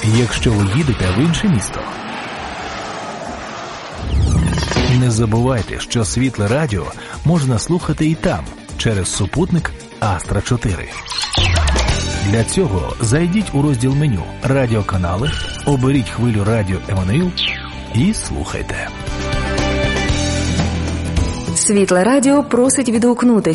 якщо ви їдете в інше місто. Не забувайте, що Світле радіо можна слухати і там, через супутник Астра 4. Для цього зайдіть у розділ меню «Радіоканали», оберіть хвилю радіо Еммануїл і слухайте. Світле радіо просить відгукнутись.